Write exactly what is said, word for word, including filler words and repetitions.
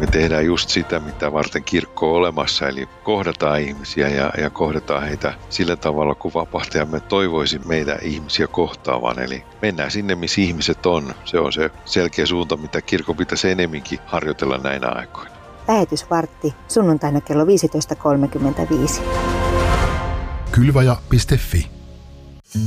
me tehdään just sitä, mitä varten kirkko on olemassa, eli kohdataan ihmisiä ja, ja kohdataan heitä sillä tavalla, kun vapahtajamme toivoisi meitä ihmisiä kohtaavan. Eli mennään sinne, missä ihmiset on. Se on se selkeä suunta, mitä kirkko pitäisi enemminkin harjoitella näinä aikoina. Lähetysvartti sunnuntaina kello viisitoista kolmekymmentäviisi. Kylvaja piste fi